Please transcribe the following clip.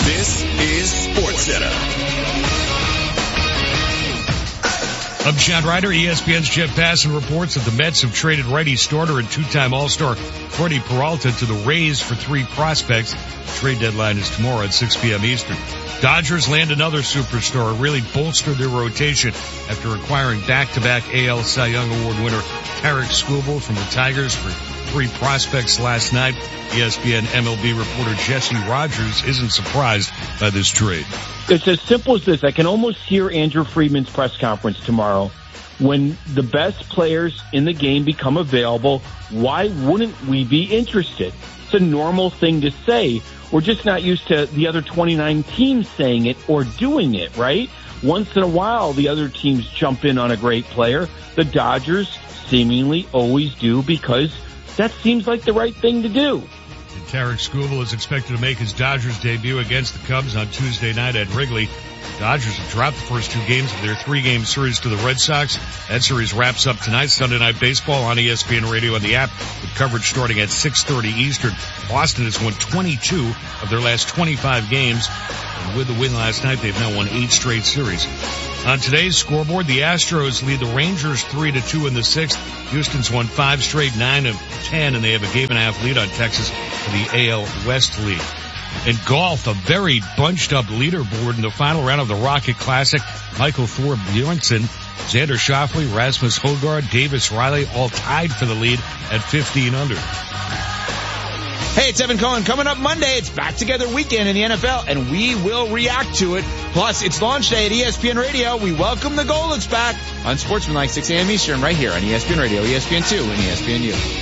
This is SportsCenter. I'm Chad Ryder. ESPN's Jeff Passan reports that the Mets have traded righty starter and two-time All-Star Freddie Peralta to the Rays for 3 prospects. The trade deadline is tomorrow at 6 p.m. Eastern. Dodgers land another superstar, really bolstered their rotation after acquiring back-to-back AL Cy Young Award winner Tarik Skubal from the Tigers for 3 prospects last night. ESPN MLB reporter Jesse Rogers isn't surprised by this trade. It's as simple as this. I can almost hear Andrew Friedman's press conference tomorrow. When the best players in the game become available, why wouldn't we be interested? It's a normal thing to say. We're just not used to the other 29 teams saying it or doing it, right? Once in a while, the other teams jump in on a great player. The Dodgers seemingly always do because that seems like the right thing to do. Tarik Skubal is expected to make his Dodgers debut against the Cubs on Tuesday night at Wrigley. The Dodgers have dropped the first 2 games of their 3-game series to the Red Sox. That series wraps up tonight, Sunday Night Baseball on ESPN Radio and the app, with coverage starting at 6:30 Eastern. Boston has won 22 of their last 25 games. And with the win last night, they've now won 8 straight series. On today's scoreboard, the Astros lead the Rangers 3-2 in the 6th. Houston's won 5 straight, 9 of 10, and they have a game-and-a-half lead on Texas for the AL West lead. In golf, a very bunched-up leaderboard in the final round of the Rocket Classic. Michael Thorpe Bjornsson, Xander Schauffele, Rasmus Højgaard, Davis Riley all tied for the lead at 15 under. Hey, it's Evan Cohen. Coming up Monday, it's Back Together Weekend in the NFL, and we will react to it. Plus, it's launch day at ESPN Radio. We welcome the Goldens back on Sportsmanlike 6 a.m. Eastern right here on ESPN Radio, ESPN2, and ESPNU.